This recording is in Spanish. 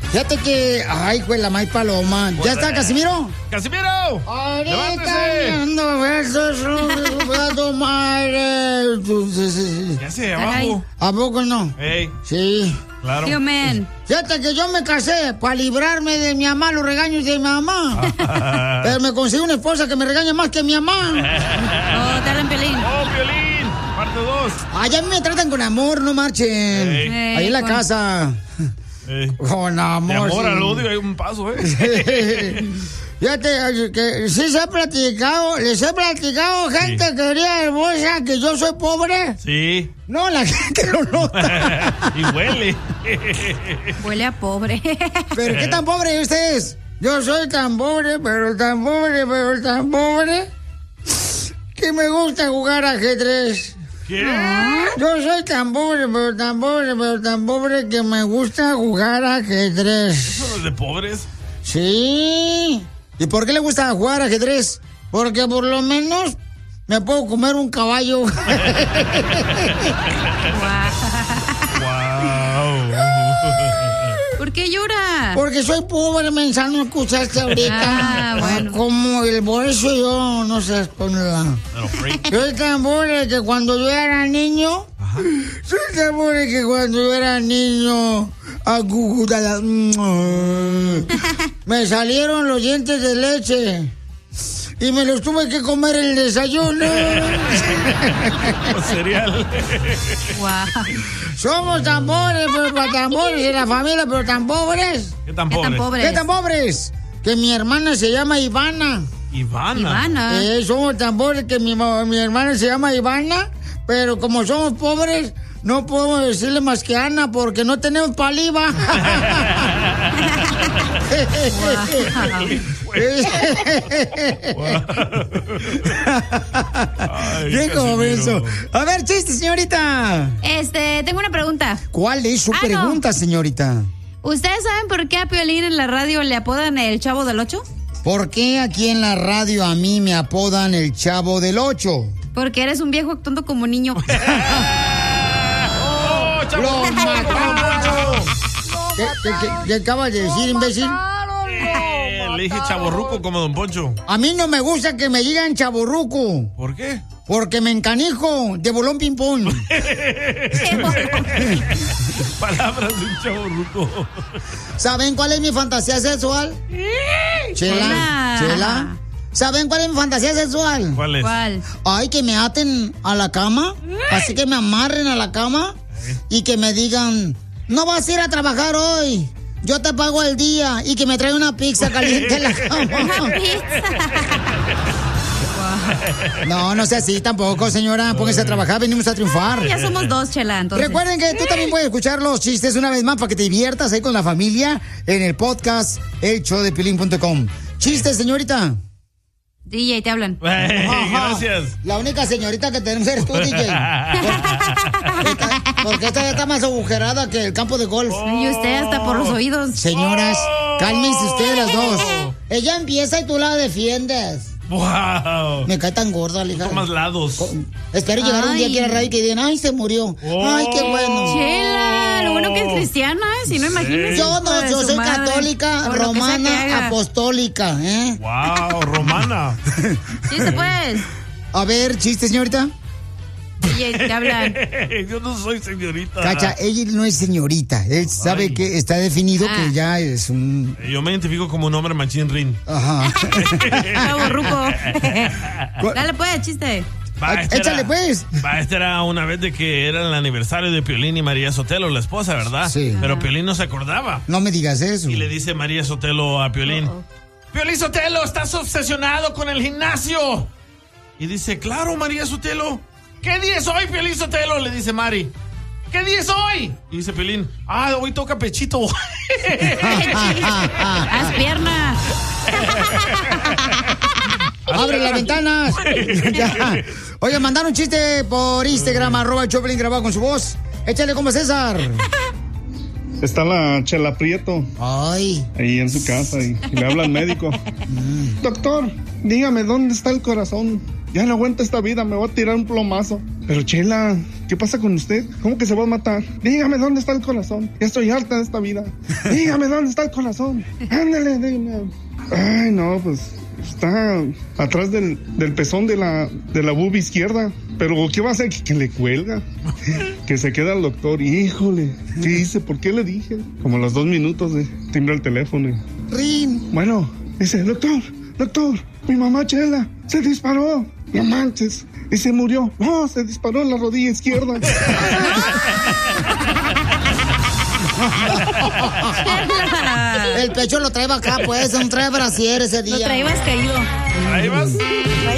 Fíjate que... Ay, güey, la maíz paloma. ¿Ya está, Casimiro? ¡Casimiro! Ahorita ando besos, madre. Ya sé, abajo. ¿A poco no? Ey. Sí. Claro. Tío Men. Fíjate que yo me casé para librarme de mi mamá, los regaños de mi mamá. Pero me conseguí una esposa que me regaña más que mi mamá. Oh, te hablan Piolín. ¡Oh, Piolín! Parte 2. Ay, a mí me tratan con amor, no marchen. Ahí en la casa. Con amor. De amor sí. al odio hay un paso, ¿eh? Fíjate que sí les he platicado, gente querida hermosa, que yo soy pobre. Sí. No, la gente lo nota. Y huele. Huele a pobre. ¿Pero qué tan pobre ustedes? Yo soy tan pobre, pero tan pobre, que me gusta jugar ajedrez. ¿Qué? Yo soy tan pobre, pero tan pobre, que me gusta jugar ajedrez. ¿Eso no es de pobres? Sí. ¿Y por qué le gusta jugar ajedrez? Porque por lo menos me puedo comer un caballo. Wow. ¿Por qué llora? Porque soy pobre, mensa, no escuchaste ahorita. Ah, bueno. Como el bolso yo, no sé ponerla. Soy tan pobre que cuando yo era niño... Soy tan pobre que cuando yo era niño... me salieron los dientes de leche. Y me los tuve que comer en el desayuno. Con cereal. Wow. Somos tan pobres, pero tan pobres en la familia, pero tan pobres. ¿Qué tan pobres? ¿Qué tan pobres? Que mi hermana se llama Ivana. ¿Ivana? Somos tan pobres que mi hermana se llama Ivana, pero como somos pobres, no podemos decirle más que Ana porque no tenemos paliva. ¿Qué comienzo? A ver, chiste, señorita. Tengo una pregunta. ¿Cuál es su pregunta, señorita? ¿Ustedes saben por qué a Piolín en la radio le apodan el Chavo del 8? ¿Por qué aquí en la radio a mí me apodan el Chavo del 8? Porque eres un viejo actuando como niño. ¡Lo mataron! ¿Qué acabas de decir, imbécil? Le dije chavorruco como Don Poncho. A mí no me gusta que me digan chavorruco. ¿Por qué? Porque me encanijo de bolón ping-pong. Palabras de un chavorruco. ¿Saben cuál es mi fantasía sexual? Chela. ¿Saben cuál es mi fantasía sexual? ¿Cuál es? ¿Cuál? Ay, que me aten a la cama, así que me amarren a la cama y que me digan, no vas a ir a trabajar hoy, yo te pago el día, y que me trae una pizza caliente en la cama. Una pizza. No sea así tampoco, señora. Póngase a trabajar, venimos a triunfar. Ya somos dos, Chela, entonces. Recuerden que tú también puedes escuchar los chistes una vez más para que te diviertas ahí con la familia en el podcast elshowdepiolín.com. Chistes, señorita. DJ, te hablan. Gracias. La única señorita que tenemos eres tú, DJ. Porque esta ya está más agujerada que el campo de golf. Y usted hasta por los oídos. Señoras, cálmense ustedes las dos. Ella empieza y tú la defiendes. Wow. Me cae tan gorda, hija. Tomas lados. Espero llegar un día aquí a la radio y que digan, ay, se murió. Ay, qué bueno. Chela, lo bueno que es cristiana, si no imagínese. Yo no, yo soy católica, romana, apostólica, Wow, romana. Chiste, pues. A ver, chiste, señorita. DJ, te hablan. Yo no soy señorita. Cacha, ella no es señorita. Él sabe que está definido que ya es un... Yo me identifico como un hombre machín rin. Ajá. Chavorruco. Dale pues, chiste. Échale pues. Esta era una vez de que era el aniversario de Piolín y María Sotelo, la esposa, ¿verdad? Sí. Pero Piolín no se acordaba. No me digas eso. Y le dice María Sotelo a Piolín, Piolín Sotelo, ¿estás obsesionado con el gimnasio? Y dice, claro, María Sotelo. ¿Qué día es hoy, Piolín Sotelo? Le dice Mari. ¿Qué día es hoy? Y dice Piolín, hoy toca pechito. Haz piernas. ¡Abre las ventanas! Oye, mandaron un chiste por Instagram, @Choplin grabado con su voz. Échale como César. Está la Chela Prieto. Ay. Ahí en su casa y le habla al médico. Doctor, dígame, ¿dónde está el corazón? Ya no aguanta esta vida, me voy a tirar un plomazo. Pero Chela, ¿qué pasa con usted? ¿Cómo que se va a matar? Dígame dónde está el corazón. Ya estoy harta de esta vida. Dígame dónde está el corazón. Ándale, dígame. Ay, no, pues está atrás del pezón de la booby izquierda. Pero ¿qué va a hacer? Que le cuelga. Que se queda el doctor. Híjole, ¿qué hice? ¿Por qué le dije? Como a los 2 minutos de timbra el teléfono. Rin. Bueno, dice, doctor, mi mamá Chela se disparó. No manches. Y se murió. No, se disparó en la rodilla izquierda. El pecho lo trae acá, pues, no trae brasier ese día. Lo traías caído. ¿Ahí vas?